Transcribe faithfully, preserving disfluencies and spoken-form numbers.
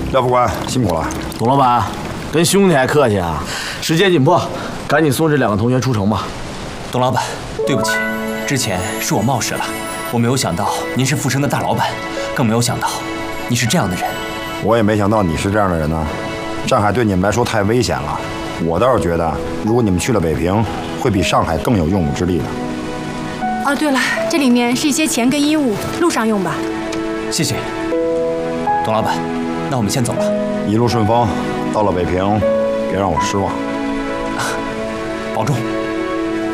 廖副官辛苦了。 董老板，跟兄弟还客气啊！时间紧迫，赶紧送这两个同学出城吧。 董老板，对不起，之前是我冒失了，我没有想到您是富生的大老板，更没有想到你是这样的人。 我也没想到你是这样的人呢。上海对你们来说太危险了，我倒是觉得，如果你们去了北平，会比上海更有用武之地的。 哦，对了，这里面是一些钱跟衣物，路上用吧。 谢谢，董老板，那我们先走了。 一路顺风，到了北平，别让我失望。 保重。